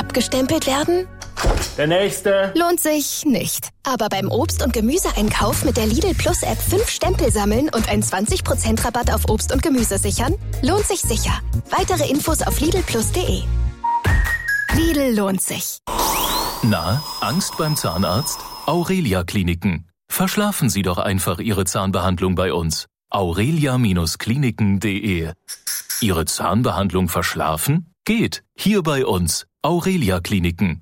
abgestempelt werden? Der nächste. Lohnt sich nicht. Aber beim Obst- und Gemüseeinkauf mit der Lidl Plus App 5 Stempel sammeln und einen 20% Rabatt auf Obst und Gemüse sichern? Lohnt sich sicher. Weitere Infos auf lidlplus.de. Lidl lohnt sich. Na, Angst beim Zahnarzt? Aurelia Kliniken. Verschlafen Sie doch einfach Ihre Zahnbehandlung bei uns. aurelia-kliniken.de. Ihre Zahnbehandlung verschlafen? Geht. Hier bei uns. Aurelia Kliniken.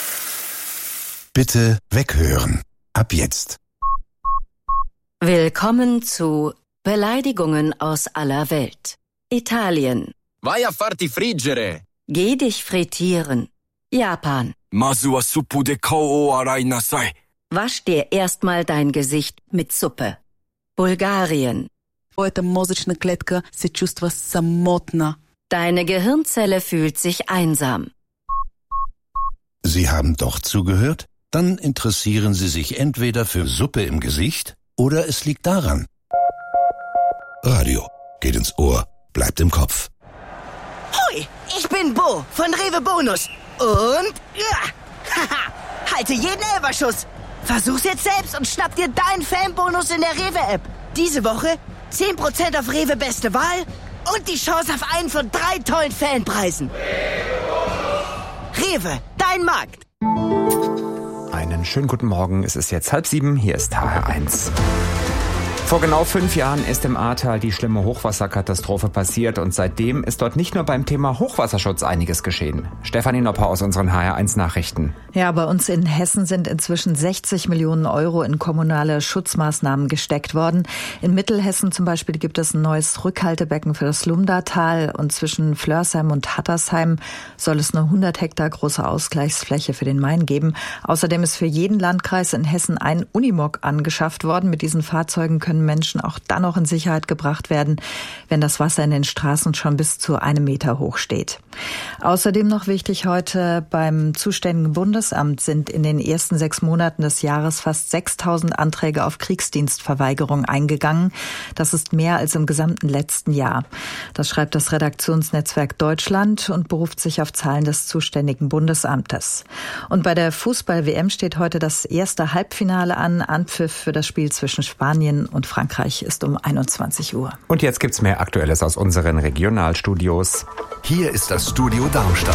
Bitte weghören. Ab jetzt. Willkommen zu Beleidigungen aus aller Welt. Italien. Vai a farti friggere. Geh dich frittieren. Japan. Masu wa suppu de kou o arai nasai. Wasch dir erstmal dein Gesicht mit Suppe. Bulgarien. Твоята мозъчна клетка се чувства самотна. Deine Gehirnzelle fühlt sich einsam. Sie haben doch zugehört? Dann interessieren Sie sich entweder für Suppe im Gesicht oder es liegt daran. Radio geht ins Ohr, bleibt im Kopf. Hoi, ich bin Bo von Rewe Bonus. Und haha, halte jeden Elferschuss. Versuch's jetzt selbst und schnapp dir deinen Fanbonus in der Rewe-App. Diese Woche 10% auf Rewe Beste Wahl und die Chance auf einen von 3 tollen Fanpreisen. Rewe, dein Markt. Einen schönen guten Morgen. Es ist jetzt 6:30. Hier ist HR1. Vor genau 5 Jahren ist im Ahrtal die schlimme Hochwasserkatastrophe passiert und seitdem ist dort nicht nur beim Thema Hochwasserschutz einiges geschehen. Stefanie Nopper aus unseren HR1 Nachrichten. Ja, bei uns in Hessen sind inzwischen 60 Millionen Euro in kommunale Schutzmaßnahmen gesteckt worden. In Mittelhessen zum Beispiel gibt es ein neues Rückhaltebecken für das Lumdatal und zwischen Flörsheim und Hattersheim soll es eine 100 Hektar große Ausgleichsfläche für den Main geben. Außerdem ist für jeden Landkreis in Hessen ein Unimog angeschafft worden. Mit diesen Fahrzeugen können Menschen auch dann noch in Sicherheit gebracht werden, wenn das Wasser in den Straßen schon bis zu 1 Meter hoch steht. Außerdem noch wichtig heute: beim zuständigen Bundesamt sind in den ersten 6 Monaten des Jahres fast 6.000 Anträge auf Kriegsdienstverweigerung eingegangen. Das ist mehr als im gesamten letzten Jahr. Das schreibt das Redaktionsnetzwerk Deutschland und beruft sich auf Zahlen des zuständigen Bundesamtes. Und bei der Fußball-WM steht heute das erste Halbfinale an. Anpfiff für das Spiel zwischen Spanien und Frankreich ist um 21 Uhr. Und jetzt gibt's mehr Aktuelles aus unseren Regionalstudios. Hier ist das Studio Darmstadt.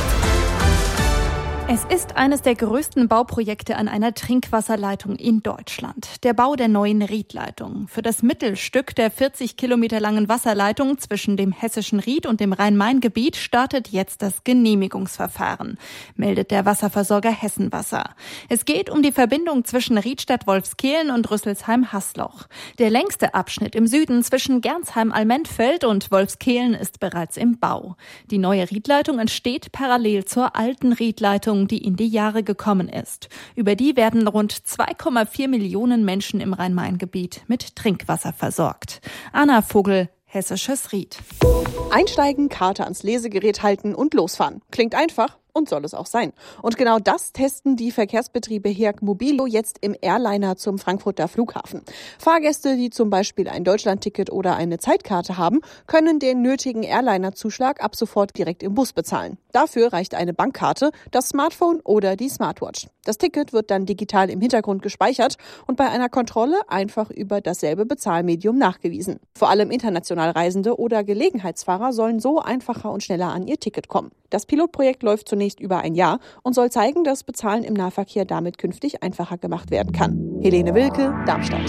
Es ist eines der größten Bauprojekte an einer Trinkwasserleitung in Deutschland. Der Bau der neuen Riedleitung. Für das Mittelstück der 40 Kilometer langen Wasserleitung zwischen dem hessischen Ried und dem Rhein-Main-Gebiet startet jetzt das Genehmigungsverfahren, meldet der Wasserversorger Hessenwasser. Es geht um die Verbindung zwischen Riedstadt-Wolfskehlen und Rüsselsheim-Hasloch. Der längste Abschnitt im Süden zwischen Gernsheim-Allmentfeld und Wolfskehlen ist bereits im Bau. Die neue Riedleitung entsteht parallel zur alten Riedleitung, die in die Jahre gekommen ist. Über die werden rund 2,4 Millionen Menschen im Rhein-Main-Gebiet mit Trinkwasser versorgt. Anna Vogel, Hessisches Ried. Einsteigen, Karte ans Lesegerät halten und losfahren. Klingt einfach und soll es auch sein. Und genau das testen die Verkehrsbetriebe Herk Mobilo jetzt im Airliner zum Frankfurter Flughafen. Fahrgäste, die zum Beispiel ein Deutschlandticket oder eine Zeitkarte haben, können den nötigen Airliner-Zuschlag ab sofort direkt im Bus bezahlen. Dafür reicht eine Bankkarte, das Smartphone oder die Smartwatch. Das Ticket wird dann digital im Hintergrund gespeichert und bei einer Kontrolle einfach über dasselbe Bezahlmedium nachgewiesen. Vor allem international Reisende oder Gelegenheitsfahrer sollen so einfacher und schneller an ihr Ticket kommen. Das Pilotprojekt läuft zunächst über ein Jahr und soll zeigen, dass Bezahlen im Nahverkehr damit künftig einfacher gemacht werden kann. Helene Wilke, Darmstadt.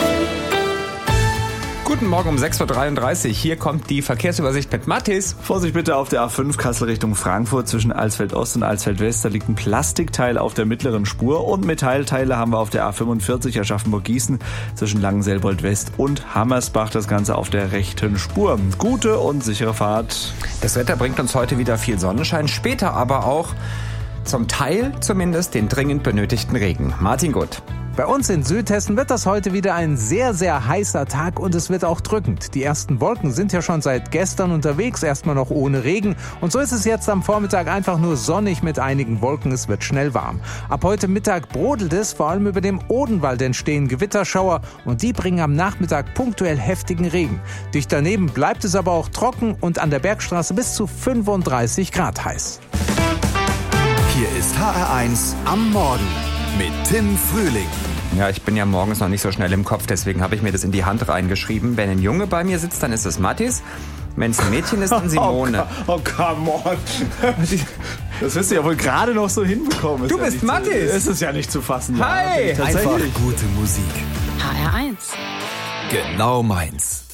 Guten Morgen um 6.33 Uhr. Hier kommt die Verkehrsübersicht mit Mathis. Vorsicht bitte auf der A5 Kassel Richtung Frankfurt zwischen Alsfeld Ost und Alsfeld West. Da liegt ein Plastikteil auf der mittleren Spur und Metallteile haben wir auf der A45 Aschaffenburg-Gießen zwischen Langenselbold West und Hammersbach. Das Ganze auf der rechten Spur. Gute und sichere Fahrt. Das Wetter bringt uns heute wieder viel Sonnenschein, später aber auch zum Teil zumindest den dringend benötigten Regen. Martin Gutt. Bei uns in Südhessen wird das heute wieder ein sehr, sehr heißer Tag und es wird auch drückend. Die ersten Wolken sind ja schon seit gestern unterwegs, erstmal noch ohne Regen. Und so ist es jetzt am Vormittag einfach nur sonnig mit einigen Wolken. Es wird schnell warm. Ab heute Mittag brodelt es, vor allem über dem Odenwald entstehen Gewitterschauer und die bringen am Nachmittag punktuell heftigen Regen. Dicht daneben bleibt es aber auch trocken und an der Bergstraße bis zu 35 Grad heiß. Hier ist HR1 am Morgen mit Tim Frühling. Ja, ich bin ja morgens noch nicht so schnell im Kopf, deswegen habe ich mir das in die Hand reingeschrieben. Wenn ein Junge bei mir sitzt, dann ist es Mathis. Wenn es ein Mädchen ist, dann Simone. Oh, come on. Das wirst du ja wohl gerade noch so hinbekommen. Du bist Mathis. Es ist ja nicht zu fassen. Hi. Einfach gute Musik. HR1. Genau meins.